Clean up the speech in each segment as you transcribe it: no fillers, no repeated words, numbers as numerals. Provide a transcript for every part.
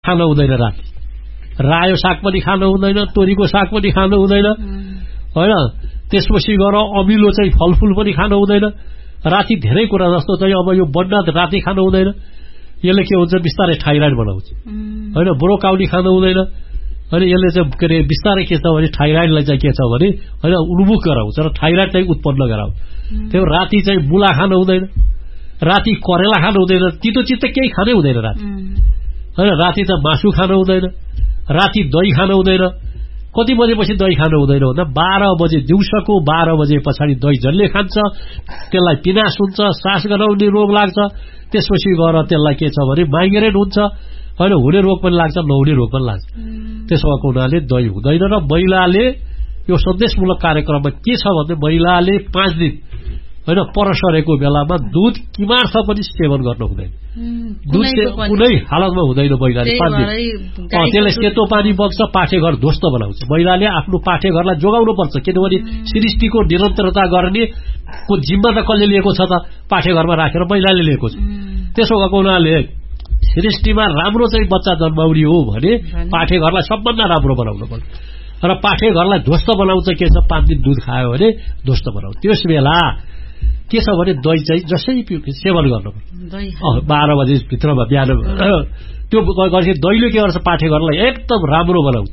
खानु हुँदैन राति रायो साग पनि खानु हुँदैन तोरीको साग पनि खानु हुँदैन हैन त्यसपछि गएर अमिलो चाहिँ फलफुल पनि खानु हुँदैन राति धेरै कुरा जस्तो चाहिँ अब यो बन्ना राति खानु हुँदैन यसले के हुन्छ बिस्तारै थाइराइड बनाउँछ हैन ब्रोकाउली खानु हुँदैन अनि यसले चाहिँ के रे बिस्तारै के छ भने थाइराइडलाई चाहिँ के छ भने हैन उन्मुख गराउँछ र थाइराइड चाहिँ उत्पन्न गराउँछ त्यो राति चाहिँ मुला खानु हुँदैन राति करेला खानु हुँदैन तितो चित्त केही खानै हुँदैन राति हैन राति त मासु खानु हुँदैन राति दही खानु हुँदैन कति बजेपछि दही खानु हुँदैन भन्दा 12 बजे दिउँसोको 12 बजे पछाडि दही जसले खान्छ त्यसलाई पिनास हुन्छ सास गनाउने रोग लाग्छ त्यसपछि गएर त्यसलाई के छ भने माइग्रेन हुन्छ हैन हुने रोग पनि लाग्छ नहुने रोग पनि लाग्छ त्यसो भएको हुनाले दही हुँदैन र महिलाले यो सन्देशमूलक कार्यक्रममा के छ भने महिलाले 5 दिन हैन परसरेको बेलामा दूध किमार्थ पनि सेवन गर्नु हुँदैन दूध कुनै हालतमा हुँदैन महिलाले 5 दिन त्यसले सेतो पानी बग्छ पाठेघर ध्वस्त बनाउँछ महिलाले आफ्नो पाठेघरलाई जोगाउनु पर्छ किनभने सृष्टिको निरन्तरता गर्ने को जिम्मा त कसले लिएको छ त पाठेघरमा राखेर महिलाले लिएको छ त्यसो भएको हुनाले सृष्टिमा राम्रो चाहिँ बच्चा जन्माउने हो भने पाठेघरलाई सबभन्दा राम्रो बनाउनु पर्छ र पाठेघरलाई ध्वस्त बनाउँछ के छ 5 दिन दूध खायो भने ध्वस्त बनाउँछ त्यस बेला के छ भने दही चाहिँ जसै सेवन गर्नुपर्छ 12 बजे भित्रमा बिहान त्यो गर्छ दहीले के गर्छ पाठेघरलाई एकदम राम्रो बनाउँछ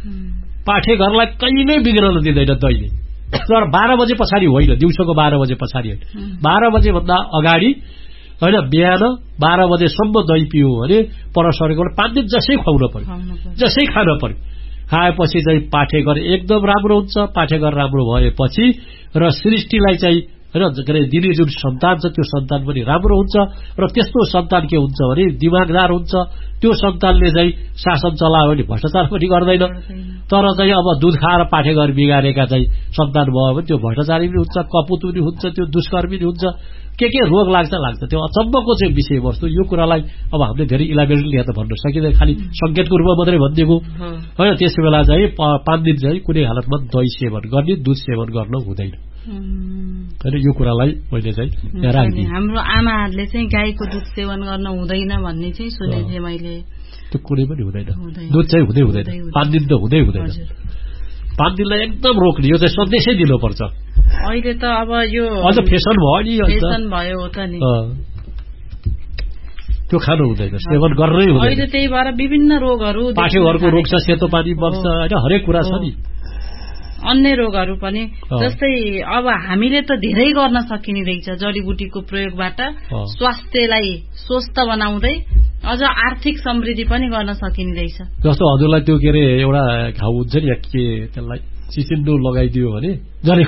पाठेघरलाई कहीँ नै बिग्रन दिँदैन दहीले तर 12 बजे पछाडि होइन दिउँसोको 12 बजे पछाडि होइन 12 बजे भन्दा अगाडि हैन बिहान 12 बजेसम्म दही पियो भने परसरेको 5 दिन जसै खुवाउन पर्यो जसै खान पर्यो खाएपछि चाहिँ पाठेघर एकदम राम्रो हुन्छ पाठेघर राम्रो भएपछि र सृष्टिलाई चाहिँ हैन दिने जुन सन्तान छ त्यो सन्तान पनि राम्रो हुन्छ र त्यस्तो सन्तान के हुन्छ भने दिमागदार हुन्छ त्यो सन्तानले चाहिँ शासन चलायो भने भ्रष्टाचार पनि गर्दैन तर चाहिँ अब दूध खाएर पाठेघर बिगारेका चाहिँ सन्तान भयो भने त्यो भ्रष्टाचारी पनि हुन्छ कपुत पनि हुन्छ त्यो दुष्कर्मी पनि हुन्छ के रोग लाग्छ त्यो अचम्मको चाहिँ विषयवस्तु यो कुरालाई अब हामीले धेरै इलाबोरेटली यहाँ त भन्न सकिँदैन खालि संकेतको रूपमा मात्रै भनिदिएको हैन त्यस बेला चाहिँ 5 दिन चाहिँ कुनै हालतमा दही सेवन गर्ने दूध सेवन गर्न हुँदैन हैन यो कुरालाई मैले चाहिँ राखिदिएँ हाम्रो आमाहरूले चाहिँ गाईको दुध सेवन गर्न हुँदैन भन्ने चाहिँ सुनेको थिएँ मैले त्यो कुनै पनि हुँदैन दूध चाहिँ हुँदैन 5 दिन त हुँदैन 5 दिनलाई एकदम रोक्ने यो चाहिँ सन्देशै दिनुपर्छ अहिले त अब यो अझ फेसन भयो नि फेसन भयो हो त नि त्यो खानु हुँदैन सेवन गर्नै हुँदैन अहिले त्यही भएर विभिन्न रोगहरू पाठेघरको रोग छ सेतो पानी बग्छ हैन हरेक कुरा छ नि अन्य रोगहरू पनि जस्तै अब हामीले त धेरै गर्न सकिने रहेछ जडीबुटीको प्रयोगबाट स्वास्थ्यलाई स्वस्थ बनाउँदै अझ आर्थिक समृद्धि पनि गर्न सकिने रहेछ जस्तो हजुरलाई त्यो के रे एउटा घाउ हुन्छ नि के त्यसलाई चिचिन्डो लगाइदियो भने जनी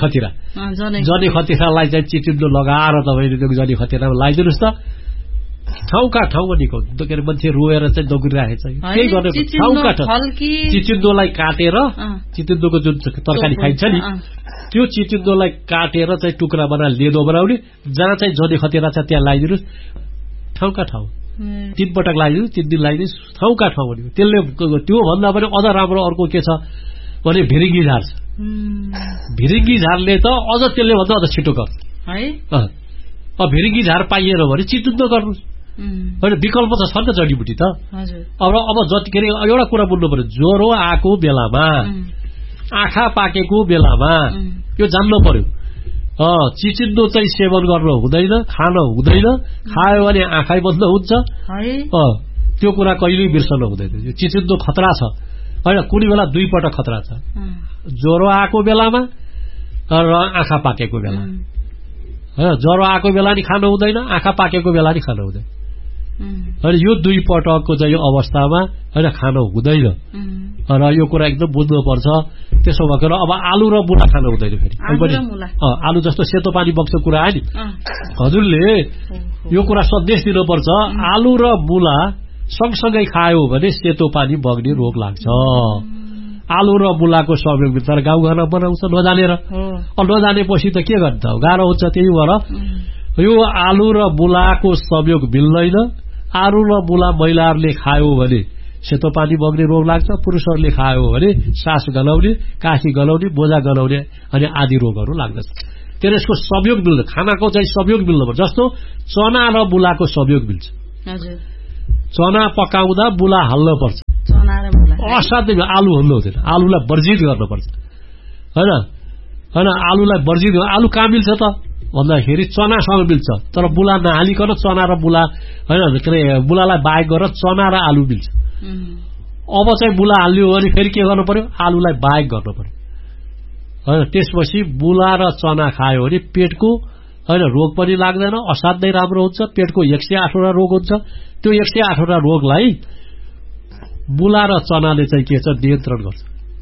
खतिरालाई चाहिँ चिचिन्डो लगाएर तपाईले त्यो जनी खतिरामा लगाइदिनुस् त ठाउँका ठाउँमा निकाउँछ के अरे मान्छे रोएर चाहिँ दगुरिरहेछ केही गर्ने ठाउँका ठाउँ चिचिन्डोलाई काटेर चिचिन्डोको जुन तरकारी खाइन्छ नि त्यो चिचिन्डोलाई काटेर चाहिँ टुक्रा बनाएर लेदो बनाउने जहाँ चाहिँ जनी खतिरा छ त्यहाँ लगाइदिनुस् ठाउँका ठाउँ 3 पटक लगाइदिनु 3 दिन लगाइदिनु ठाउँका ठाउँ भनेको त्यसले त्यो भन्दा पनि अझ राम्रो अर्को के छ भने भिरिङ्गी झार छ भिरिङ्गी झारले त अझ त्यसले भन्दा अझ छिटो गर्छ है अब भिरिङ्गी झार पाइएन भने चिचिन्डो गर्नुस् होइन विकल्प त छ नि त जडीबुटी त अब जति के अरे एउटा कुरा बुझ्नु पर्यो ज्वरो आएको बेलामा आँखा पाकेको बेलामा यो जान्नु पर्यो चिचिन्डो चाहिँ सेवन गर्न हुँदैन खान हुँदैन खायो भने आँखै बन्द हुन्छ त्यो कुरा कहिल्यै बिर्सन हुँदैन यो चिचिन्डो खतरा छ हैन कुनै बेला 2 पटक खतरा छ ज्वरो आएको बेलामा र आँखा पाकेको बेला ज्वरो आएको बेला नि खानु हुँदैन आँखा पाकेको बेला नि खानु हुँदैन अनि यो 2 पटकको चाहिँ अवस्थामा हैन खानु हुँदैन र यो कुरा एकदम बुझ्नुपर्छ त्यसो भएर अब आलु र मुला खानु हुँदैन फेरि आलु जस्तो सेतो पानी बग्छ कुरा आयो नि हजुरले यो कुरा सन्देश दिनुपर्छ आलु र मुला सँगसँगै खायो भने सेतो पानी बग्ने रोग लाग्छ आलु र मुलाको संयोग तर गाउँघरमा बनाउँछ नजानेर नजानेपछि त के गर्छ गाह्रो हुन्छ त्यही भएर यो आलु र मुलाको संयोग मिल्दैन आलु र मुला महिलाहरूले खायो भने सेतो पानी बग्ने रोग लाग्छ पुरुषहरूले खायो भने सास गलाउने काखी गलाउने बोझा गलाउने अनि आदि रोगहरू लाग्दछ त्यसले यसको संयोग मिल्छ खानाको चाहिँ संयोग मिल्नु पर्छ जस्तो चना र मुलाको संयोग मिल्छ चना पकाउँदा बुला हाल्न पर्छ। असाध्यै आलु हाल्नु हुँदैन, आलुलाई वर्जित गर्नुपर्छ हैन। आलुलाई वर्जित, आलु कहाँ मिल्छ त भन्दाखेरि चनासँग मिल्छ, तर बुला नहालिकन चना र बुला हैन के अरे बुलालाई बाहेक गरेर चना र आलु मिल्छ। अब चाहिँ बुला हाल्यो भने फेरि के गर्नु पर्यो, आलुलाई बाहेक गर्नु पर्यो हैन। त्यसपछि बुला र चना खायो भने पेटको हैन रोग पनि लाग्दैन, असाध्यै राम्रो हुन्छ। पेटको 108वटा रोग हुन्छ, त्यो 108वटा रोगलाई बुला र चनाले चाहिँ के छ नियन्त्रण गर्छ।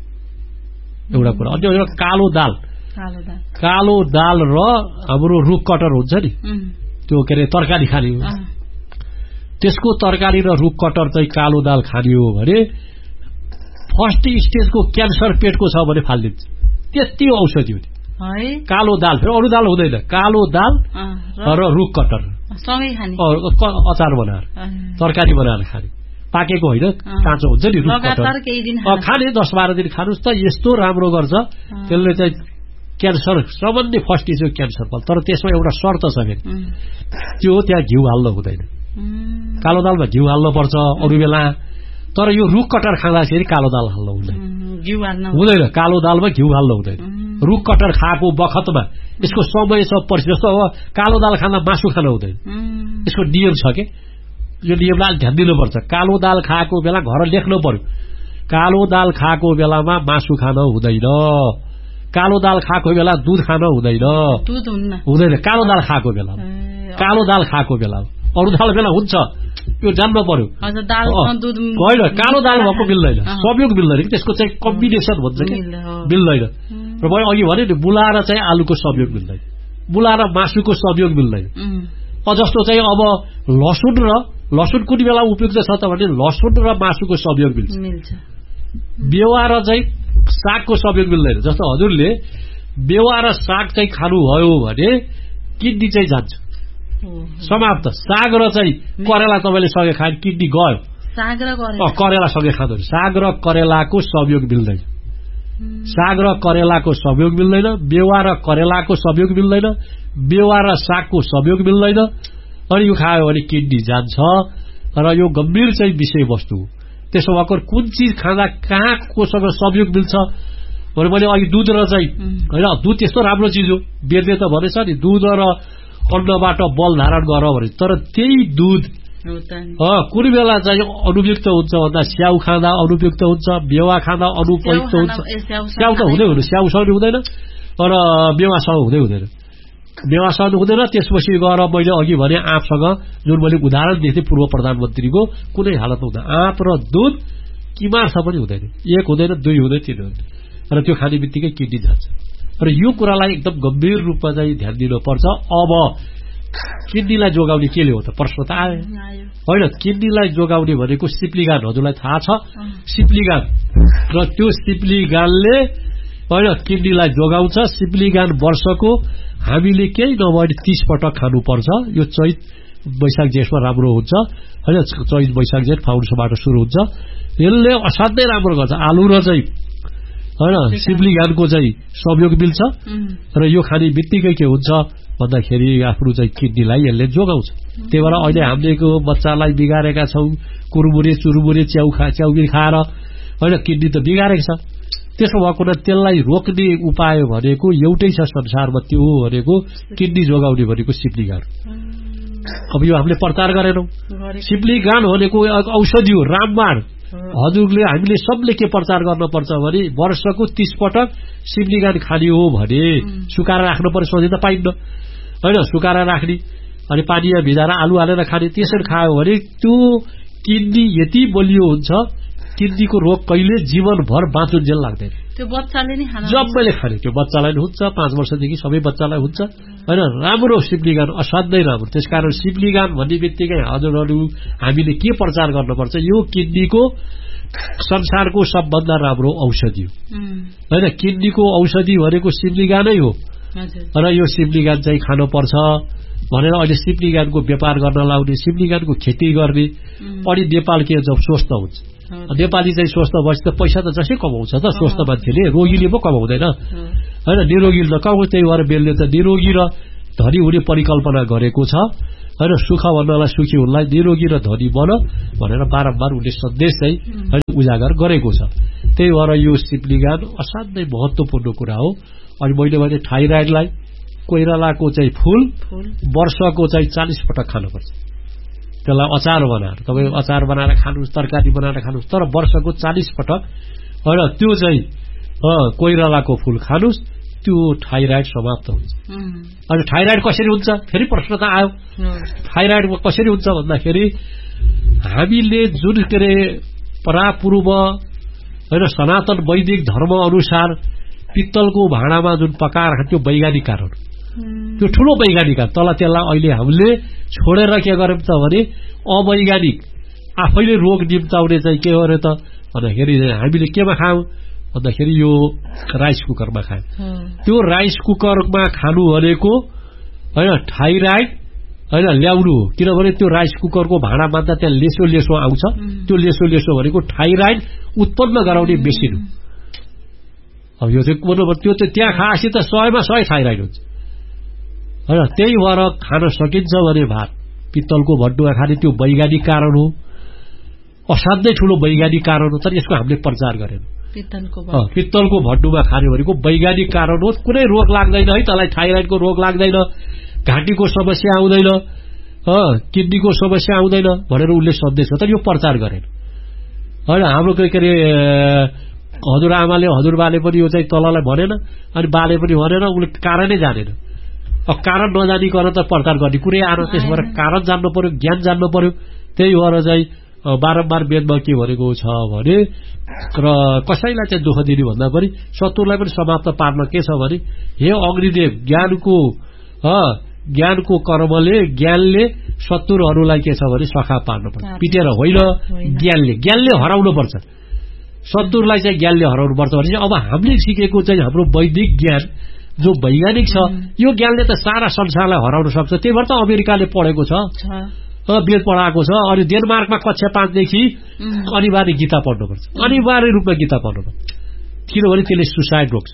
एउटा कुरा। अनि एउटा कालो दाल, कालो दाल र हाम्रो रुख कटर हुन्छ नि त्यो के अरे तरकारी खाने हो, त्यसको तरकारी र रुख कटर चाहिँ कालो दाल खाने हो भने फर्स्ट स्टेजको क्यान्सर पेटको छ भने फालिदिन्छ। त्यति औषधि हो कालो दाल। फेरि अरू दाल हुँदैन, कालो दाल र रुख कटर अचार बनाएर तरकारी बनाएर खाने, पाकेको होइन काँचो हुन्छ नि रुख कटर खाने 10-12 दिन खानुहोस् त यस्तो राम्रो गर्छ। त्यसले चाहिँ क्यान्सर सबभन्दा फर्स्ट स्टेज क्यान्सर फल। तर त्यसमा एउटा शर्त छ फेरि, त्यो त्यहाँ घिउ हाल्नु हुँदैन। कालो दालमा घिउ हाल्नुपर्छ अरू बेला, तर यो रुख कटर खाँदाखेरि कालो दाल हाल्नु हुँदैन, कालो दालमा घिउ हाल्नु हुँदैन। रुख कटर खाएको बखतमा यसको समय छ पछि, जस्तो अब कालो दाल खाँदा मासु खानु हुँदैन, यसको नियम छ के, यो नियमलाई अलिक ध्यान दिनुपर्छ। कालो दाल खाएको बेला घर लेख्नु पर्यो, कालो दाल खाएको बेलामा मासु खान हुँदैन, कालो दाल खाएको बेला दुध खान हुँदैन, कालो दाल खाएको बेला, कालो दाल खाएको बेला। अरू दाल बेला हुन्छ यो जान्नु पर्यो होइन। कालो दाल भएको मिल्दैन, संयोग मिल्दैन कि, त्यसको चाहिँ कम्बिनेसन भन्छ कि मिल्दैन। र मैले अघि भने नि बुला र चाहिँ आलुको संयोग मिल्दैन, बुला र मासुको संयोग मिल्दैन। जस्तो चाहिँ अब लसुन कुन बेला उपयुक्त छ त भने लसुन र मासुको संयोग मिल्छ, बेवा र चाहिँ सागको संयोग मिल्दैन। जस्तो हजुरले बेवा र साग चाहिँ खानुभयो भने किडनी चाहिँ जान्छ, समाप्त। साग र चाहिँ करेला तपाईँले सँगै खाए किडनी गयो, करेला सँगै खाँदैन। साग र करेलाको संयोग मिल्दैन, साग र करेलाको संयोग मिल्दैन, बेवा र करेलाको संयोग मिल्दैन, बेवा र सागको संयोग मिल्दैन। अनि यो खायो भने किडनी जान्छ र यो गम्भीर चाहिँ विषयवस्तु हो। त्यसो भएको कुन चिज खाँदा कहाँ कोसँग संयोग मिल्छ भने मैले अघि दुध र चाहिँ होइन, दुध त्यस्तो राम्रो चिज हो, वेदले त भनेछ नि दुध र अन्नबाट बल धारण गर भने। तर त्यही दुध कुनै बेला चाहिँ अनुपयुक्त हुन्छ भन्दा स्याउ खाँदा अनुपयुक्त हुन्छ, बेवा खाँदा अनुपयुक्त हुन्छ। स्याउ त हुँदैन, स्याउसँग हुँदैन र बेवासँग हुँदैन, बेवासँग हुँदैन। त्यसपछि गएर मैले अघि भने आँपसँग, जुन मैले उदाहरण दिएको थिएँ पूर्व प्रधानमन्त्रीको, कुनै हालतमा हुँदैन। आँप र दुध किमार्थ पनि हुँदैन, 1 हुँदैन 2 हुँदैन 3 हुँदैन, र त्यो खाने बित्तिकै किडनी जान्छ। र यो कुरालाई एकदम गम्भीर रूपमा चाहिँ ध्यान दिनुपर्छ। अब किडनीलाई जोगाउने के ले हो त प्रश्न त आयो होइन। किडनीलाई जोगाउने भनेको सिप्लिगान, हजुरलाई थाहा छ सिप्लिगान, र त्यो सिप्लिगानले होइन किडनीलाई जोगाउँछ। सिप्लिगान वर्षको हामीले केही नभए 30 पटक खानुपर्छ। यो चैत वैशाख जेठमा राम्रो हुन्छ होइन, चैत वैशाख जेठ फाउन्डसबाट सुरु हुन्छ। यसले असाध्यै राम्रो गर्छ। आलु र चाहिँ होइन सिप्लिगानको चाहिँ संयोग मिल्छ र यो खाने बित्तिकै के हुन्छ भन्दाखेरि आफ्नो चाहिँ किडनीलाई यसले जोगाउँछ। त्यही भएर अहिले हामीको बच्चालाई बिगारेका छौँ कुरमुरे चुरमुरे च्याउबिर खाएर होइन, किडनी त बिगारेको छ। त्यसो भएको त्यसलाई रोक्ने उपाय भनेको एउटै छ संसारमा, त्यो हो भनेको किडनी जोगाउने भनेको सिप्लिगान। अब यो हामीले प्रचार गरेनौँ। सिप्लिगान भनेको औषधि हो, रामबाण। हजुरले हामीले सबले के प्रचार गर्नुपर्छ भने वर्षको 30 पटक सिप्लिगान खाने हो भने सुकाएर राख्नु पर्छ, सधैँ त पाइन्न होइन, सुकाएर राख्ने अनि पानीमा भिजाएर आलु हालेर खाने। त्यसरी खायो भने त्यो किडनी यति बलियो हुन्छ, किडनीको रोग कहिले जीवनभर बाँचुन्जेल लाग्दैन। त्यो बच्चाले नै खाना जम्मैले खाने, त्यो बच्चालाई हुन्छ 5 वर्षदेखि सबै बच्चालाई हुन्छ होइन। राम्रो सिप्लिगान असाध्यै राम्रो। त्यसकारण सिप्लिगान भन्ने बित्तिकै हजुरहरू हामीले के प्रचार गर्नुपर्छ, यो किडनीको संसारको सबभन्दा राम्रो औषधि हो होइन। किडनीको औषधि भनेको सिप्लिगानै हो र यो सिप्लिगान चाहिँ खानुपर्छ भनेर अहिले सिप्लिगानको व्यापार गर्न लाउने, सिप्लिगानको खेती गर्ने। अनि नेपाल के हुन्छ स्वस्थ हुन्छ। नेपाली चाहिँ स्वस्थ भएपछि त पैसा त जसै कमाउँछ त स्वस्थ मान्छेले, रोगीले पो कमाउँदैन होइन। निरोगी त कमाउँछ। त्यही भएर बेलले त निरोगी र धनी हुने परिकल्पना गरेको छ होइन सुख भन्नलाई सुखी हुनलाई निरोगी र धनी बन भनेर बारम्बार उसले सन्देश चाहिँ उजागर गरेको छ। त्यही भएर यो सिप्लिगान असाध्यै महत्त्वपूर्ण कुरा हो। अनि मैले भने थाइराइडलाई कोइरालाको चाहिँ फूल वर्षको चाहिँ 40 पटक खानुपर्छ। त्यसलाई अचार बनाएर तपाईँ अचार बनाएर खानुहोस्, तरकारी बनाएर खानुहोस्, तर वर्षको 40 पटक होइन त्यो चाहिँ कोइरालाको फूल खानुहोस्, त्यो थाइराइड समाप्त हुन्छ। अनि थाइराइड कसरी हुन्छ फेरि प्रश्न त आयो। थाइराइड कसरी हुन्छ भन्दाखेरि हामीले जुन के अरे परापूर्व होइन सनातन वैदिक धर्म अनुसार पित्तलको भाँडामा जुन पकाएर खान्थ्यो वैज्ञानिक कारण, त्यो ठूलो वैज्ञानिक कारण। तल त्यसलाई अहिले हामीले छोडेर के गर्यौं त भने अवैज्ञानिक आफैले रोग निम्ताउने चाहिँ के गर्यो त भन्दाखेरि हामीले केमा खायौं भन्दाखेरि यो राइस कुकरमा खायौं। त्यो राइस कुकरमा खानु भनेको होइन थाइराइड होइन ल्याउनु हो। किनभने त्यो राइस कुकरको भाँडामा त त्यहाँ लेसो लेसो आउँछ, त्यो लेसो लेसो भनेको थाइराइड उत्पन्न गराउने मेसिन हो। अब यो चाहिँ त्यो त त्यहाँ खाएपछि त 100मा 100 थाइराइड हुन्छ होइन। त्यही भएर खान सकिन्छ भने भात पित्तलको भड्डुमा खाने त्यो वैज्ञानिक कारण हो, असाध्यै ठूलो वैज्ञानिक कारण हो। तर यसको हामीले प्रचार गरेन। पित्तलको भड्डुमा खाने भनेको वैज्ञानिक कारण हो। कुनै रोग लाग्दैन है, तँलाई थाइराइडको रोग लाग्दैन, घाँटीको समस्या आउँदैन, किडनीको समस्या आउँदैन भनेर उसले सन्देश हो। तर यो प्रचार गरेन होइन। हाम्रो के अरे हजुरआमाले हजुरबाले पनि यो चाहिँ तललाई भनेन, अनि बाले पनि भनेन, उसले कारणै जानेन। अब कारण नजानिकन त प्रचार गर्ने कुरै आएर त्यसबाट कारण जान्नु पर्यो, ज्ञान जान्नु पर्यो। त्यही भएर चाहिँ बारम्बार वेदमा के भनेको छ भने र कसैलाई चाहिँ दुःख दिने भन्दा पनि शत्रुलाई पनि समाप्त पार्न के छ भने हे अग्निदेव ज्ञानको कर्मले ज्ञानले शत्रुहरूलाई के छ भने सखा पार्नु पर्छ, पिटेर होइन ज्ञानले हराउनु पर्छ। शत्रुलाई चाहिँ ज्ञानले हराउनु पर्छ भने अब हामीले सिकेको चाहिँ हाम्रो वैदिक ज्ञान जो वैज्ञानिक छ यो ज्ञानले त सारा संसारलाई हराउन सक्छ। त्यही भएर त अमेरिकाले पढेको छ, वेद पढाएको छ। अनि डेनमार्कमा कक्षा 5 देखि अनिवार्य गीता पढ्नुपर्छ, अनिवार्य रूपमा गीता पढ्नुपर्छ, किनभने त्यसले सुसाइड रोक्छ।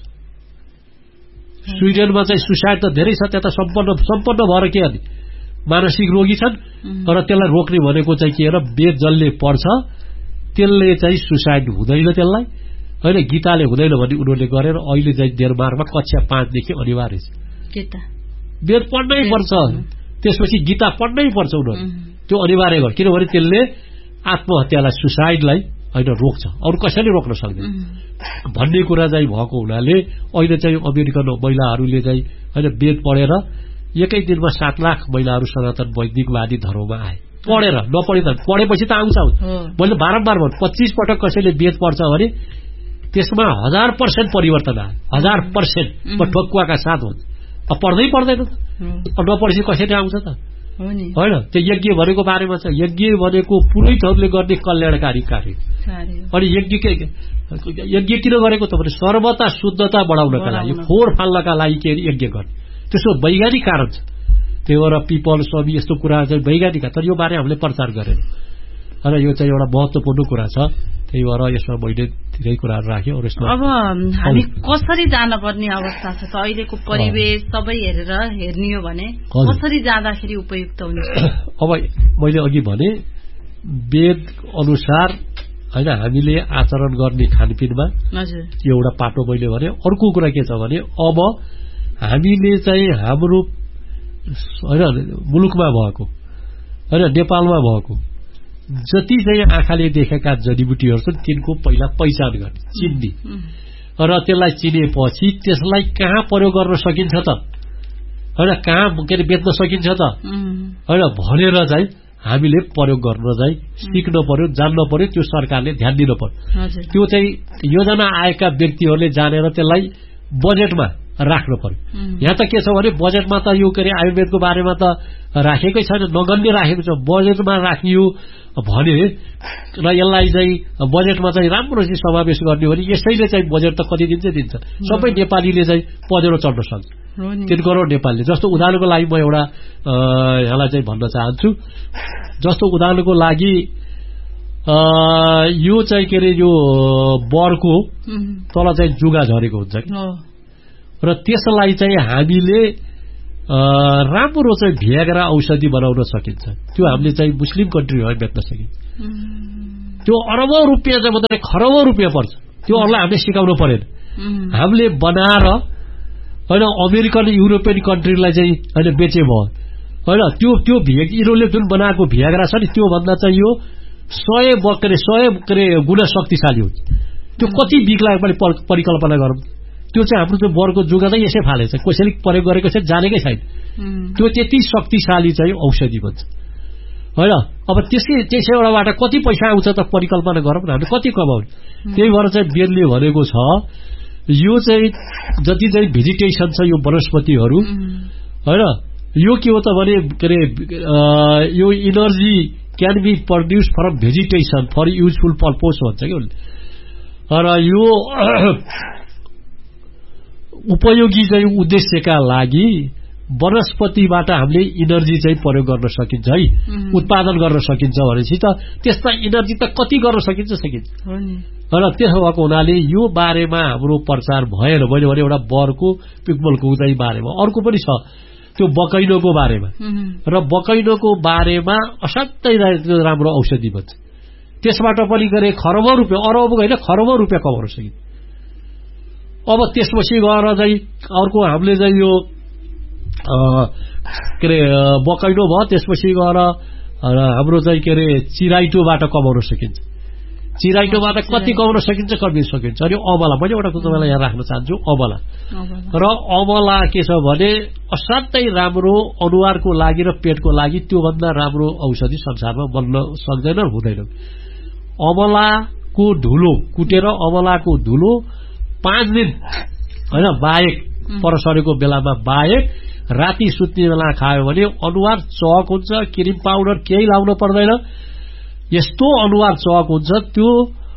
स्विडेनमा चाहिँ सुसाइड त धेरै छ, त्यता सम्पन्न भएर के गर्ने मानसिक रोगी छन्, तर त्यसलाई रोक्ने भनेको चाहिँ के हो वेद जसले पढ्छ त्यसले चाहिँ सुसाइड हुँदैन त्यसलाई होइन, गीताले हुँदैन भन्ने उनीहरूले गरेर अहिले चाहिँ डेनमार्कमा कक्षा 5 देखि अनिवार्य छ। वेद पढ्नै पर्छ, त्यसपछि गीता पढ्नै पर्छ उनीहरू, त्यो अनिवार्य गर्छ। किनभने त्यसले आत्महत्यालाई सुसाइडलाई होइन रोक्छ, अरू कसैले रोक्न सक्दैन भन्ने कुरा चाहिँ भएको हुनाले अहिले चाहिँ अमेरिकन महिलाहरूले चाहिँ होइन वेद पढेर एकै दिनमा 7 लाख महिलाहरू सनातन वैदिकवादी धर्ममा आए। पढेर नपढे त पढेपछि त आउँछ। मैले बारम्बार भन्नु 25 पटक कसैले वेद पढ्छ भने त्यसमा 1000% परिवर्तन आयो, 1000% ठोक्कुवाका साथ हुन्छ। अब पढ्दै पर्दैन त, अब नपढेपछि कसरी आउँछ त होइन। त्यो यज्ञ भनेको बारेमा छ, यज्ञ भनेको पुरोहितहरूले गर्ने कल्याणकारी कार्य। अनि यज्ञ किन गरेको त भने सर्वता शुद्धता बढाउनका लागि, फोहोर फाल्नका लागि के यज्ञ गर्ने, त्यसको वैज्ञानिक कारण छ। त्यही भएर पिपल सबै यस्तो कुरा चाहिँ वैज्ञानिक, तर यो बारे हामीले प्रचार गरेन। र यो चाहिँ एउटा महत्त्वपूर्ण कुरा छ। त्यही भएर यसमा मैले धेरै कुराहरू राखेँ। अब हामी कसरी जान पर्ने अवस्था छ त अहिलेको परिवेश सबै हेरेर हेर्ने हो भने कसरी जाँदाखेरि उपयुक्त हुन्छ? अब मैले अघि भने वेद अनुसार होइन हामीले आचरण गर्ने खानपिनमा एउटा पाटो मैले भने। अर्को कुरा के छ भने अब हामीले चाहिँ हाम्रो होइन मुलुकमा भएको होइन नेपालमा भएको जति चाहिँ आँखाले देखेका जडीबुटीहरू छन् तिनको पहिला पहिचान गर्ने, चिन्ने, र त्यसलाई चिनेपछि त्यसलाई कहाँ प्रयोग गर्न सकिन्छ त होइन, कहाँ के अरे बेच्न सकिन्छ त होइन भनेर चाहिँ हामीले प्रयोग गर्न चाहिँ सिक्न पर्यो, जान्न पर्यो। त्यो सरकारले ध्यान दिन पर्यो। त्यो चाहिँ योजना आएका व्यक्तिहरूले जानेर त्यसलाई बजेटमा राख्नु पर्यो। यहाँ त के छ भने बजेटमा त यो के अरे आयुर्वेदको बारेमा त राखेकै छैन, नगन्य राखेको छ। बजेटमा राखियो भने र यसलाई चाहिँ बजेटमा चाहिँ राम्रोसित समावेश गर्ने हो भने यसैले चाहिँ बजेट त कति दिन्छ सबै नेपालीले चाहिँ पजेरो चढ्न सक्छ। 3 करोड नेपालीले। जस्तो उदाहरणको लागि म एउटा यहाँलाई चाहिँ भन्न चाहन्छु, जस्तो उदाहरणको लागि यो चाहिँ के अरे यो बरको तल चाहिँ जुगा झरेको हुन्छ र त्यसलाई चाहिँ हामीले राम्रो चाहिँ भियाग्रा औषधि बनाउन सकिन्छ। त्यो हामीले चाहिँ मुस्लिम कन्ट्रीमा बेच्न सकिन्छ। त्यो अरबौं रुपियाँ चाहिँ मात्रै खरबौं रुपियाँ पर्छ। त्यो अरूलाई हामीले सिकाउनु परेन। हामीले बनाएर होइन अमेरिकन युरोपियन कन्ट्रीलाई चाहिँ होइन बेचे भयो होइन। त्यो यिनीहरूले जुन बनाएको भियाग्रा छ नि त्यो भन्दा चाहिँ यो 100 गुणा शक्तिशाली हुन्छ। त्यो कति बिग्ला परिकल्पना गरौँ। त्यो चाहिँ हाम्रो त्यो बरको जुगा चाहिँ यसै फालेछ, कसैले प्रयोग गरेको चाहिँ जानेकै छैन। त्यो त्यति शक्तिशाली चाहिँ औषधि भन्छ होइन। अब त्यसैबाटबाट कति पैसा आउँछ त परिकल्पना गरौँ न, हामीले कति कमाउने। त्यही भएर चाहिँ वेदले भनेको छ यो चाहिँ जति चाहिँ भेजिटेसन छ यो वनस्पतिहरू होइन, यो के हो त भने के अरे यो energy can be produce from vegetation for useful purpose भन्छ कि उसले। र यो उपयोगी चाहिँ उद्देश्यका लागि वनस्पतिबाट हामीले इनर्जी चाहिँ प्रयोग गर्न सकिन्छ है, उत्पादन गर्न सकिन्छ भनेपछि त त्यसमा इनर्जी त कति गर्न सकिन्छ र त्यसो भएको हुनाले यो बारेमा हाम्रो प्रचार भएन। मैले भने एउटा बरको पिकमलको चाहिँ बारेमा, अर्को पनि छ त्यो बकैनोको बारेमा र बकैनोको बारेमा असाध्यै राम्रो औषधि भन्छ। त्यसबाट पनि गरे खरबौं रुपियाँ, अरबौं होइन खरबौं रुपियाँ कमाउन सकिन्छ। अब त्यसपछि गएर चाहिँ अर्को हामीले चाहिँ यो के अरे बकैनो भयो, त्यसपछि गएर हाम्रो चाहिँ के अरे चिराइटोबाट कमाउन सकिन्छ। चिराइटोबाट कति कमाउन सकिन्छ, कति सकिन्छ। अनि अमला, मैले एउटा कुरा तपाईँलाई यहाँ राख्न चाहन्छु, अमला र अमला के छ भने असाध्यै राम्रो अनुहारको लागि र पेटको लागि त्योभन्दा राम्रो औषधि संसारमा बन्न सक्दैन हुँदैन। अमलाको धुलो कुटेर अमलाको धुलो 5 दिन होइन बाहेक परसरेको बेलामा बाहेक राति सुत्ने बेला खायो भने अनुहार चहक हुन्छ। क्रिम पाउडर केही लाउनु पर्दैन, यस्तो अनुहार चहक हुन्छ। त्यो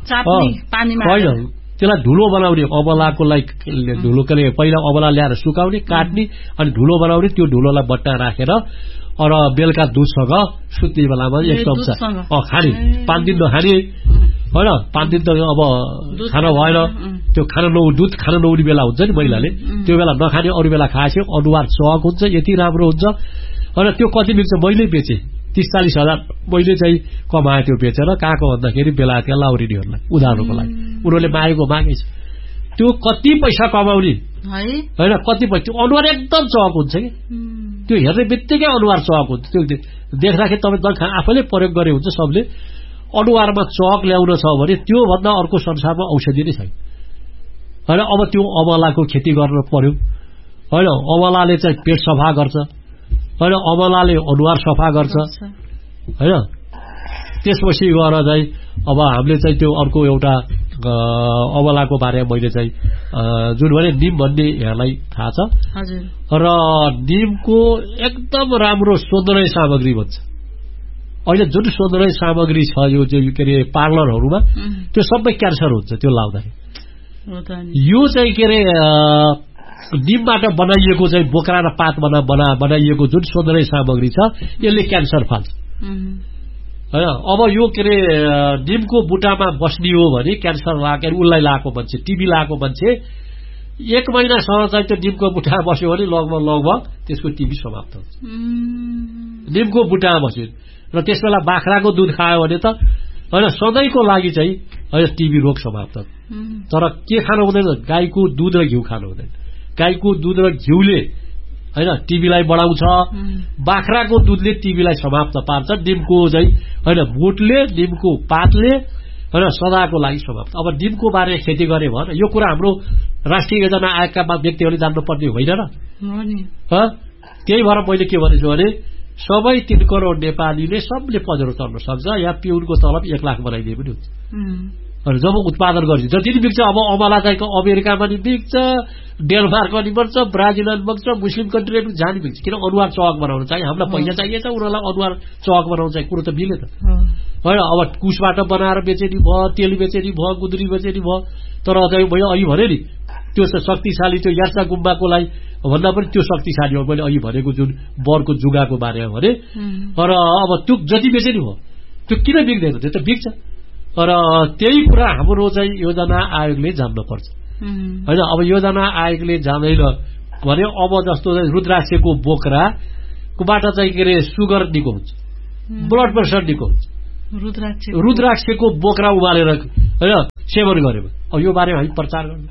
होइन त्यसलाई धुलो बनाउने, अमलाको लागि धुलो के पहिला अमला ल्याएर सुकाउने काट्ने अनि धुलो बनाउने, त्यो धुलोलाई बट्टा राखेर र बेलुका दुधसँग सुत्ने बेलामा 1 चम्चा खाने, 5 दिन नखाने होइन। 5 दिन त अब खाना भएन, त्यो दुध खान नहुने बेला हुन्छ नि महिलाले, त्यो बेला नखाने, अरू बेला खाएपछि अनुहार चहक हुन्छ, यति राम्रो हुन्छ। होइन त्यो कति बिक्छ, मैले बेचेँ 30-40 हजार मैले चाहिँ कमाएँ त्यो बेचेर। कहाँको भन्दाखेरि बेलायतका लाउरीहरूलाई उधारोको लागि उनीहरूले मागेको मागेछ। त्यो कति पैसा कमाउने होइन, कति पैसा। त्यो अनुहार एकदम चहक हुन्छ कि त्यो हेर्ने बित्तिकै अनुहार चहक हुन्छ। त्यो देख्दाखेरि तपाईँ आफैले प्रयोग गरे हुन्छ सबले। अनुहारमा चहक ल्याउन छ भने त्यो भन्दा अर्को संसारमा औषधि नै छैन होइन। अब त्यो अमलाको खेती गर्न पर्यो होइन। अमलाले चाहिँ पेट सफा गर्छ होइन, अमलाले अनुहार सफा गर्छ होइन। त्यसपछि गएर चाहिँ अब हामीले चाहिँ त्यो अर्को एउटा अमलाको बारेमा मैले चाहिँ जुन भने निम भन्ने यहाँलाई थाहा छ र निमको एकदम राम्रो सौन्दर्य सामग्री भन्छ। अहिले जुन सौन्दर्य सामग्री छ यो चाहिँ के अरे पार्लरहरूमा त्यो सबै क्यान्सर हुन्छ त्यो लाउँदाखेरि। यो चाहिँ के अरे निमबाट बनाइएको चाहिँ बोक्रा र पात बनाइएको जुन सौन्दर्य सामग्री छ यसले क्यान्सर फाल्छ होइन। अब यो के अरे निमको बुटामा बस्ने हो भने क्यान्सर लागेर उसलाई लागेको मान्छे, टिबी लागेको मान्छे 1 महिनासम्म चाहिँ त्यो निमको बुटामा बस्यो भने लगभग त्यसको टिबी समाप्त हुन्छ। निमको बुटामा बस्यो र त्यस बेला बाख्राको दुध खायो भने त होइन सधैँको लागि चाहिँ होइन टिबी रोग समाप्त। तर के खानु हुँदैन, गाईको दुध र घिउ खानु हुँदैन। गाईको दुध र घिउले होइन टिबीलाई बढाउँछ, बाख्राको दुधले टिबीलाई समाप्त पार्छ, निमको चाहिँ होइन बोटले निमको पातले होइन सदाको लागि समाप्त। अब निमको बारे खेती गरे भने यो कुरा हाम्रो राष्ट्रिय योजना आयोगका व्यक्तिहरूले जान्नुपर्ने होइन र। त्यही भएर मैले के भनेछु भने सबै 3 करोड नेपालीले सबले पजरो चल्न सक्छ। या पिउनको तलब 1 लाख बनाइदिए पनि हुन्छ जब उत्पादन गर्छ। जति पनि बिक्छ अब अमला चाहिँ अमेरिकामा नि बिक्छ, डेनमार्कमा नि बन्छ, ब्राजिलमा नि बन्छ, मुस्लिम कन्ट्रीमा पनि जाने बिक्छ। किन अनुहार चहक बनाउन चाहिँ हामीलाई पैसा चाहिएछ, उनीहरूलाई अनुहार चहक बनाउन चाहिँ कुरो त मिले त होइन। अब कुसबाट बनाएर बेचेनी भयो, तेल बेचेनी भयो, गुन्द्री बेचेनी भयो। तर चाहिँ मैले अघि भने नि त्यो शक्तिशाली त्यो यार्सा गुम्बाकोलाई भन्दा पनि त्यो शक्तिशाली हो। मैले अघि भनेको जुन बरको जुगाको बारेमा भने। तर अब त्यो जति बेचेनी भयो त्यो किन बिग्दैन, त्यो त बिग्छ। र त्यही कुरा हाम्रो चाहिँ योजना आयोगले जान्नुपर्छ होइन। अब योजना आयोगले जान्दैन भने अब जस्तो रुद्राक्षको बोक्राकोबाट चाहिँ के अरे सुगर निको हुन्छ, ब्लड प्रेसर निको हुन्छ। रुद्राक्षको बोक्रा उमालेर होइन सेवन गरेमा अब यो बारेमा हामी प्रचार गर्नु,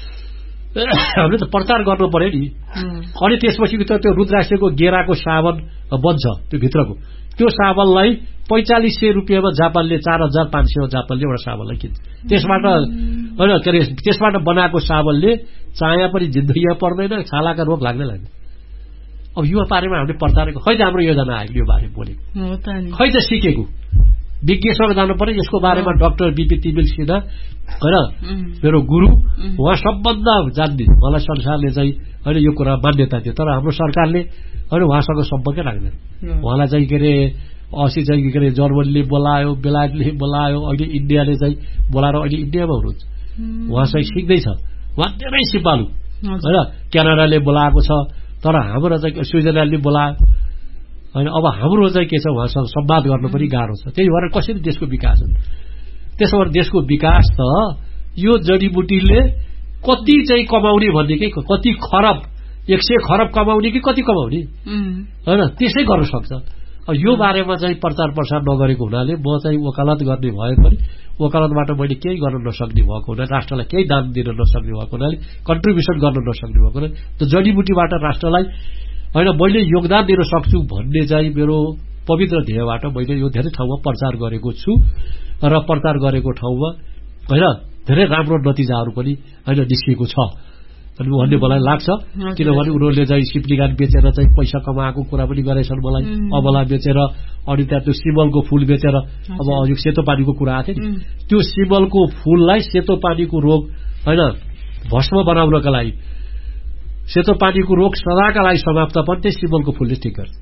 हामीले त प्रचार गर्नु पर्यो नि। अनि त्यसपछि त त्यो रुद्राक्षको गेराको साबन बन्छ, त्यो भित्रको त्यो साबनलाई 4500 रुपियाँमा जापानले 4500 जापानले एउटा साबनलाई किन्छ। त्यसबाट होइन के अरे त्यसबाट बनाएको साबनले चाया पनि जिन्दगीमा पर्दैन, छालाका रोग लाग्दै लाग्दैन। अब यो बारेमा हामीले प्रचार खै त हाम्रो योजना आएको यो बारेमा बोलेको खै त सिकेको विज्ञसँग जानु पर्यो यसको बारेमा। डाक्टर बीपी तिमिल सिन्हा होइन मेरो गुरु, उहाँ सबभन्दा जान्ने, मलाई संसारले चाहिँ होइन यो कुरा मान्यता दियो, तर हाम्रो सरकारले होइन उहाँसँग सम्पर्कै राख्दैन। उहाँलाई चाहिँ के अरे 80 चाहिँ के अरे जर्मनीले बोलायो, बेलायतले बोलायो, अहिले इन्डियाले चाहिँ बोलाएर अहिले इन्डियामा हुनुहुन्छ। उहाँ चाहिँ सिक्दैछ, उहाँ धेरै सिपालु होइन। क्यानाडाले बोलाएको छ, तर हाम्रो चाहिँ स्विजरल्यान्डले बोलायो होइन। अब हाम्रो चाहिँ के छ उहाँसँग संवाद गर्न पनि गाह्रो छ। त्यही भएर कसरी देशको विकास हुन्छ? त्यसो भएर देशको विकास त यो जडीबुटीले कति चाहिँ कमाउने भन्ने कि कति खरब 100 खरब कमाउने कि कति कमाउने होइन त्यसै गर्न सक्छ। अब यो बारेमा चाहिँ प्रचार प्रसार नगरेको हुनाले म चाहिँ वकालत गर्ने भए पनि वकालतबाट मैले केही गर्न नसक्ने भएको हुनाले, राष्ट्रलाई केही दान दिन नसक्ने भएको हुनाले, कन्ट्रिब्युसन गर्न नसक्ने भएको हुनाले त्यो जडीबुटीबाट राष्ट्रलाई होइन मैले योगदान दिन सक्छु भन्ने चाहिँ मेरो पवित्र ध्येयबाट मैले यो धेरै ठाउँमा प्रचार गरेको छु र प्रचार गरेको ठाउँमा होइन धेरै राम्रो नतिजाहरू पनि होइन निस्किएको छ अनि भन्ने मलाई लाग्छ। किनभने उनीहरूले चाहिँ सिप्लिगान बेचेर चाहिँ पैसा कमाएको कुरा पनि गरेछन् मलाई, अबला बेचेर अनि त्यहाँ त्यो सिमलको फूल बेचेर। अब यो सेतो पानीको कुरा आएको थियो नि, त्यो सिमलको फूललाई सेतो पानीको रोग होइन भस्म बनाउनका लागि, सेतो पानीको रोग सदाका लागि समाप्त पनि त्यही सिमलको फूलले ठिक गर्छ।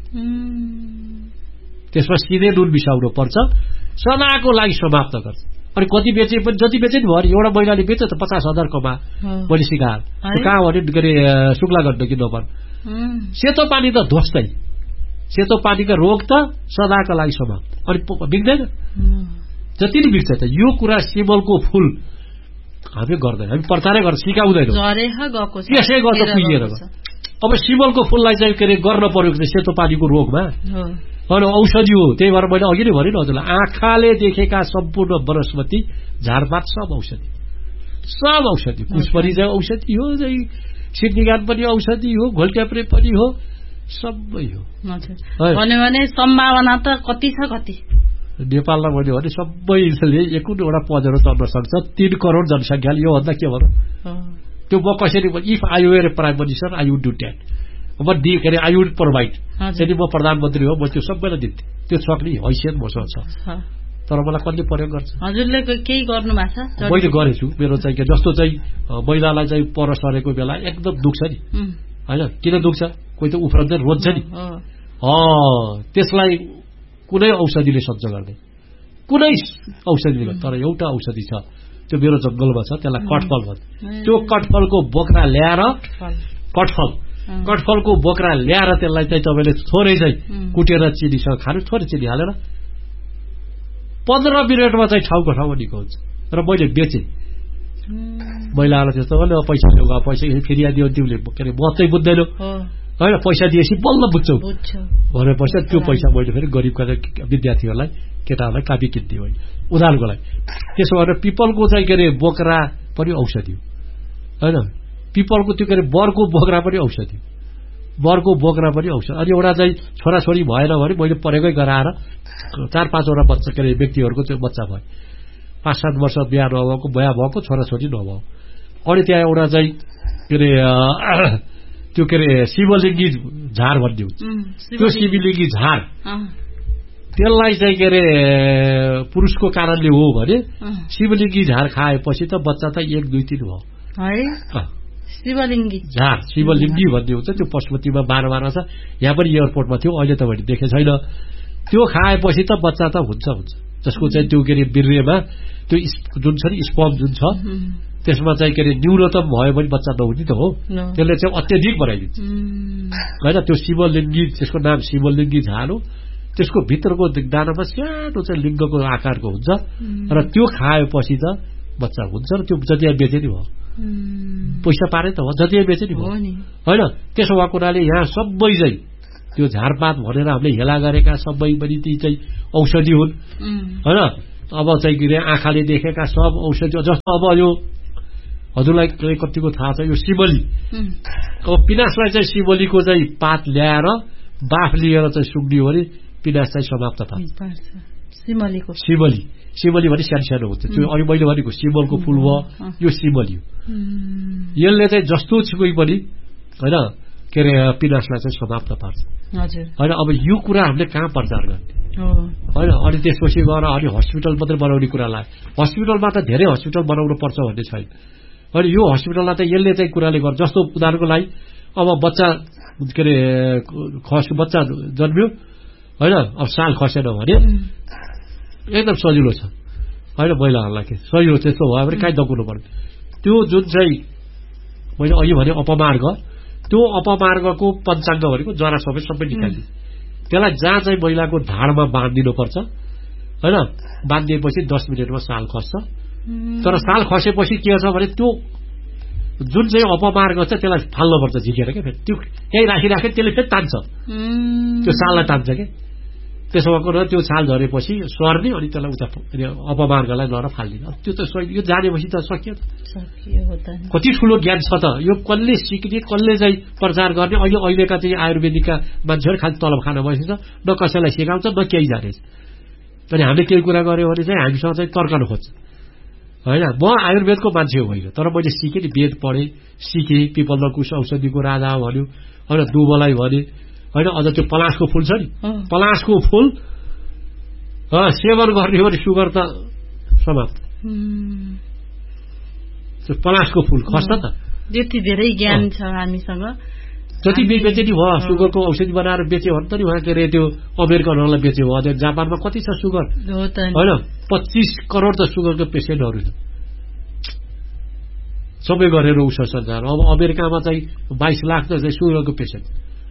त्यसमा सिधै नुन मिसाउनु पर्छ, सदाको लागि समाप्त गर्छ। अनि कति बेचे पनि जति बेचे नि भयो, एउटा महिनाले बेच्यो त 50,000 कमा मैले सिकाएर कहाँ भने के अरे शुक्ला गण्डकी नपर्नु। सेतो पानी त ध्वस्तै, सेतो पानीका रोग त सदाका लागि समाप्त। अनि बिग्दैन जति नै बिग्छ त यो कुरा सिमलको फूल हामी गर्दैन, हामी प्रचारै गरेर सिकाउँदैनौँ, त्यसै गर्छ पुगेर। अब सिमलको फूललाई चाहिँ के अरे गर्न पर्यो सेतो पानीको रोगमा अनि औषधि हो। त्यही भएर मैले अघि नै भने हजुरलाई आँखाले देखेका सम्पूर्ण वनस्पति झारपात सब औषधि, सब औषधि। कुसपरी चाहिँ औषधि हो, चाहिँ सिद्धिगान पनि औषधि हो, घोल्क्याप्रे पनि हो, सबै हो। भने सम्भावना त कति छ कति नेपाललाई मैले भने सबैले 1 पजेरो चल्न सक्छ। 3 करोड जनसङ्ख्याले यो भन्दा के भनौँ त्यो म कसरी if I were A prime minister I would do that. अब के अरे आई वुड प्रोभाइड, यदि म प्रधानमन्त्री हो म त्यो सबैलाई दिन्थेँ, त्यो सक्ने हैसियत मसँग छ। तर मलाई कसले प्रयोग गर्छ? हजुरले केही गर्नु भएको छ? मैले गरेछु। मेरो चाहिँ जस्तो चाहिँ महिलालाई चाहिँ पर सरेको बेला एकदम दुख्छ नि होइन, किन दुख्छ? कोही त उफ्रँदै रोज्छ नि, त्यसलाई कुनै औषधिले सञ्च गर्दैन, कुनै औषधिले गर्दैन। तर एउटा औषधि छ, त्यो मेरो जंगलमा छ, त्यसलाई कटफल भन्छ। त्यो कटफलको बोक्रा ल्याएर कटफलको बोक्रा ल्याएर त्यसलाई चाहिँ तपाईँले थोरै चाहिँ कुटेर चिनीसँग खानु, थोरै चिनी हालेर 15 मिनटमा चाहिँ ठाउँको ठाउँमा निको हुन्छ। र मैले बेचेँ महिलालाई त्यस्तो भने पैसा ल्याउगा पैसा फेरि दियो तिमीले के अरे मत्तै बुझ्दैनौ होइन, पैसा दिएपछि बल्ल बुझ्छौ भनेपछि त्यो पैसा मैले फेरि गरिबका विद्यार्थीहरूलाई केटाहरूलाई कापी किन्थेँ मैले उधारको लागि। त्यसो गरेर पिपलको चाहिँ के अरे बोक्रा पनि औषधि हो होइन, पिपलको त्यो के अरे बरको बोक्रा पनि औषधि, बरको बोक्रा पनि औषधि। अनि एउटा चाहिँ छोराछोरी भएन भने मैले परेकै गराएर 4-5वटा बच्चा के अरे व्यक्तिहरूको त्यो बच्चा भयो, 5-7 वर्ष बिहा नभएको भएको छोराछोरी नभएको। अनि त्यहाँ एउटा चाहिँ के अरे त्यो के अरे शिवलिङ्गी झार भन्ने हुन्छ, त्यो शिवलिङ्गी झार त्यसलाई चाहिँ के अरे पुरुषको कारणले हो भने शिवलिङ्गी झार खाएपछि त बच्चा त 1, 2, 3 भयो। शिवलिङ्गी झार शिवलिङ्गी भन्ने हुन्छ, त्यो पशुपतिमा 12 छ, यहाँ पनि एयरपोर्टमा थियो, अहिले त मैले देखेँ छैन। त्यो खाएपछि त बच्चा त हुन्छ जसको चाहिँ त्यो के अरे वीर्यमा त्यो जुन छ नि स्पर्म जुन छ त्यसमा चाहिँ के अरे न्यूनतम भयो भने बच्चा नहुने त हो, त्यसले चाहिँ अत्यधिक बनाइदिन्छ होइन। त्यो शिवलिङ्गी, त्यसको नाम शिवलिङ्गी झार हो। त्यसको भित्रको दानामा सानो चाहिँ लिङ्गको आकारको हुन्छ र त्यो खाएपछि त बच्चा हुन्छ र त्यो जति बेचे नि भयो। पैसा पारे त हो, जति बेचे नि भयो होइन। त्यसो भएको हुनाले यहाँ सबै चाहिँ त्यो झारपात भनेर हामीले हेला गरेका सबै पनि ती चाहिँ औषधि हुन् होइन। अब चाहिँ के अरे आँखाले देखेका सब औषधि, जस्तो अब यो हजुरलाई कतिको थाहा छ यो सिमली, अब पिनासलाई चाहिँ सिमलीको चाहिँ पात ल्याएर बाफ लिएर चाहिँ सुक्दियो भने पिनास चाहिँ समाप्त पार्छ। सिमली भने सानो सानो हुन्छ त्यो, अनि मैले भनेको सिमलको फुल भयो, यो सिमली हो। यसले चाहिँ जस्तो छिपै पनि होइन के अरे पिनासलाई चाहिँ समाप्त पार्छ होइन। अब यो कुरा हामीले कहाँ प्रचार गर्ने होइन। अनि त्यसपछि गएर अनि हस्पिटल मात्रै बनाउने कुरा लाग्यो। हस्पिटलमा त धेरै हस्पिटल बनाउनु पर्छ भन्ने छैन। अनि यो हस्पिटललाई त यसले चाहिँ कुराले गर्छ। जस्तो उदाहरणको लागि अब बच्चा के अरे खसको बच्चा जन्मियो होइन, अब साल खसेन भने एकदम सजिलो छ होइन, महिलाहरूलाई के सजिलो त्यस्तो भयो भने कहीँ दकुनु पर्ने। त्यो जुन चाहिँ मैले अघि भने अपमार्ग, त्यो अपमार्गको पञ्चाङ्ग भनेको जरा सबै निकालिदिन्छ। त्यसलाई जहाँ चाहिँ महिलाको ढाडमा बाँधिदिनुपर्छ होइन, बाँधिदिएपछि 10 मिनटमा साल खस्छ। तर साल खसेपछि के छ भने त्यो जुन चाहिँ अपमार्ग छ त्यसलाई फाल्नुपर्छ झिकेर क्या, फेरि त्यो त्यहीँ राखिराखे त्यसले फेरि तान्छ, त्यो साललाई तान्छ क्या। त्यसो भएको त्यो छाल झरेपछि सर्ने अनि त्यसलाई उता अपमार्गलाई लएर फालिदिने। त्यो त यो जानेपछि त सकियो। कति ठुलो ज्ञान छ त यो, कसले सिक्ने कसले चाहिँ प्रचार गर्ने। अहिलेका चाहिँ आयुर्वेदिकका मान्छेहरू खालि तलब खान बसिन्छ, न कसैलाई सिकाउँछ न केही जानेछ। अनि हामीले केही कुरा गऱ्यो भने चाहिँ हामीसँग चाहिँ तर्कन खोज्छ होइन। म आयुर्वेदको मान्छे होइन, तर मैले सिकेँ नि, वेद पढेँ, सिकेँ। पिपलकुश औषधिको राजा भन्यो होइन, दुबलाई भने होइन। अझ त्यो पलासको फुल छ नि, पलासको फुल सेवन गर्ने हो भने सुगर त समाप्त। त्यो पलासको फुल खस्छ त। यति धेरै ज्ञान छ हामीसँग। जति बेचे नि भयो, सुगरको औषधि बनाएर बेच्यो भने त नि उहाँ के अरे त्यो अमेरिकनहरूलाई बेच्यो भयो। अझ जापानमा कति छ सुगर होइन, 25 करोड त सुगरको पेसेन्टहरू छ सबै गरेर उस संसार। अब अमेरिकामा चाहिँ 22 लाख त चाहिँ सुगरको पेसेन्ट,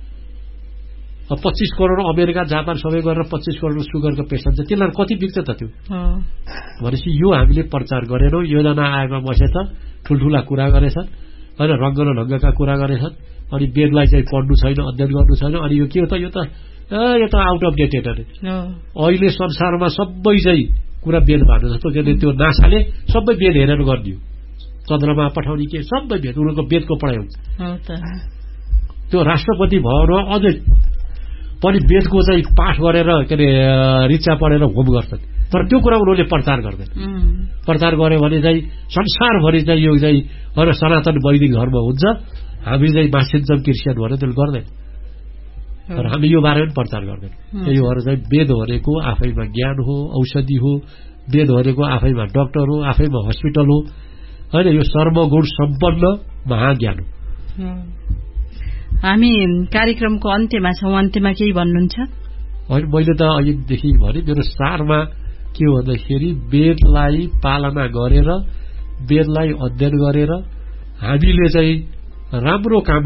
25 करोड अमेरिका जापान सबै गरेर 25 करोड सुगरको पेसेन्ट छ। त्यसलाई कति बिग्छ त त्यो भनेपछि यो हामीले प्रचार गरेनौँ। योजना आयोगमा बसेछ, ठुल्ठुला कुरा गरेछन् होइन, रङ्ग र ढङ्गका कुरा गरेछन्। अनि वेदलाई चाहिँ पढ्नु छैन, अध्ययन गर्नु छैन। अनि यो के हो त, यो त आउट अफ डेटेड अरे। अहिले संसारमा सबै चाहिँ कुरा वेद भानु जस्तो के अरे त्यो नासाले सबै वेद हेरेर गरिदियो, चन्द्रमा पठाउने के सबै वेद, उनीहरूको वेदको पढाइ हुन्छ। त्यो राष्ट्रपति भवनमा अझै पनि वेदको चाहिँ पाठ गरेर के अरे ऋचा पढेर होम गर्छन्। तर त्यो कुरा उनीहरूले प्रचार गर्दैन। प्रचार गर्यो भने चाहिँ संसारभरि चाहिँ यो चाहिँ होइन सनातन वैदिक धर्म हुन्छ, हामी चाहिँ मासिन्छौँ क्रिस्चियन भनेर त्यसले गर्दैन। तर हामी यो बारेमा प्रचार गर्दैन। त्यही भएर चाहिँ वेद भनेको आफैमा ज्ञान हो, औषधि हो। वेद भनेको आफैमा डक्टर हो, आफैमा हस्पिटल हो होइन। यो सर्वगुण सम्पन्न महाज्ञान हो। हामी कार्यक्रमको अन्त्यमा छौँ, अन्त्यमा केही भन्नुहुन्छ? होइन, मैले त अहिलेदेखि भने मेरो सारमा के हो भन्दाखेरि वेदलाई पालना गरेर, वेदलाई अध्ययन गरेर हामीले चाहिँ राम्रो काम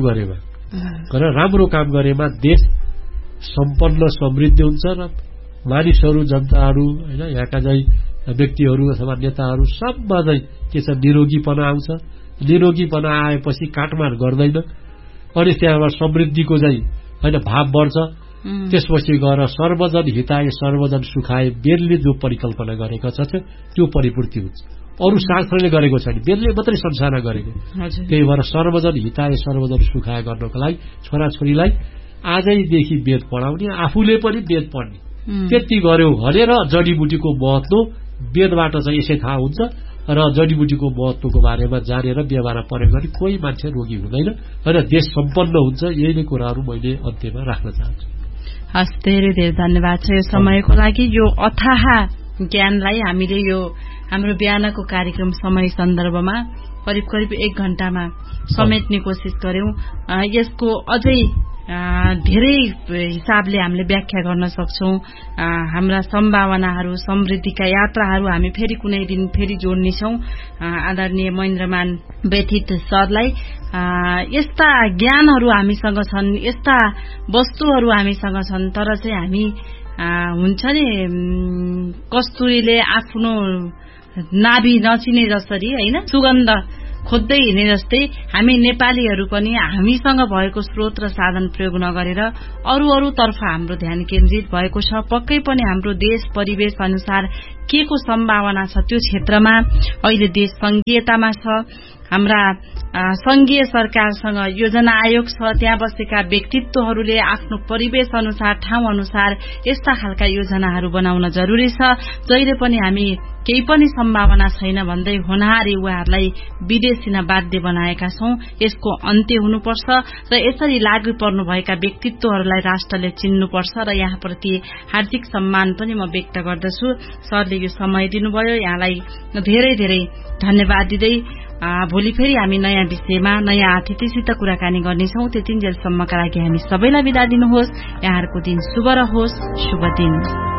गरेमा देश सम्पन्न समृद्धि हुन्छ र मानिसहरू, जनताहरू होइन, यहाँका चाहिँ व्यक्तिहरू अथवा नेताहरू सबमा चाहिँ के छ निरोगीपना आउँछ। निरोगीपना आएपछि काटमार गर्दैन, अनि त्यहाँबाट समृद्धिको चाहिँ होइन भाव बढ्छ। त्यसपछि गएर सर्वजन हिताय सर्वजन सुखाय वेदले जो परिकल्पना गरेको छ त्यो परिपूर्ति हुन्छ। अरू शास्त्रले गरेको छैन, वेदले मात्रै संसारमा गरेको। त्यही भएर सर्वजन हिताय सर्वजन सुखाय गर्नको लागि छोराछोरीलाई आजैदेखि वेद पढाउने, आफूले पनि वेद पढ्ने, त्यति गर्यो भनेर जडीबुटीको महत्व वेदबाट चाहिँ यसै थाहा हुन्छ। र जडीबुटीको महत्वको बारेमा जानेर व्यवहार प्रयोग गर्ने कोही मान्छे रोगी हुँदैन र देश सम्पन्न हुन्छ। यही नै कुराहरू मैले अन्त्यमा राख्न चाहन्छु। हस्, धेरै धेरै धन्यवाद छ यो समयको लागि। यो अथाहा ज्ञानलाई हामीले यो हाम्रो बिहानको कार्यक्रम समय सन्दर्भमा करिब 1 घण्टामा समेट्ने कोसिस गर्यौं। यसको अझै धेरै हिसाबले हामीले व्याख्या गर्न सक्छौं। हाम्रा सम्भावनाहरू, समृद्धिका यात्राहरू हामी फेरि कुनै दिन फेरि जोड्नेछौं। आदरणीय महेन्द्रमान व्यथित सरलाई यस्ता ज्ञानहरू हामीसँग छन्, यस्ता वस्तुहरू हामीसँग छन्, तर चाहिँ हामी हुन्छ नि कस्तुरीले आफ्नो नाभि नचिने जसरी हैन, सुगन्ध खोज्दै हिँडे जस्तै हामी नेपालीहरू पनि हामीसँग भएको स्रोत र साधन प्रयोग नगरेर अरू तर्फ हाम्रो ध्यान केन्द्रित भएको छ। पक्कै पनि हाम्रो देश परिवेश अनुसार के को सम्भावना छ त्यो क्षेत्रमा अहिले देश संघीयतामा छ। हाम्रा संघीय सरकारसँग योजना आयोग छ, त्यहाँ बसेका व्यक्तित्वहरूले आफ्नो परिवेश अनुसार ठाउँ अनुसार यस्ता खालका योजनाहरू बनाउन जरुरी छ। जहिले पनि हामी केही पनि सम्भावना छैन भन्दै होनहार युवाहरूलाई विदेश लिन बाध्य बनाएका छौं। यसको अन्त्य हुनुपर्छ र यसरी लागू पर्नुभएका व्यक्तित्वहरूलाई राष्ट्रले चिन्नुपर्छ र यहाँप्रति हार्दिक सम्मान पनि म व्यक्त गर्दछु। सरले यो समय दिनुभयो, यहाँलाई धेरै धेरै धन्यवाद दिँदै भोलि फेरि हामी नयाँ विषयमा नयाँ अतिथिसित कुराकानी गर्नेछौं। त्यतिन्जेलसम्मका लागि हामी सबैलाई बिदा दिनुहोस्। यहाँहरूको दिन शुभ रहोस्। शुभ दिन।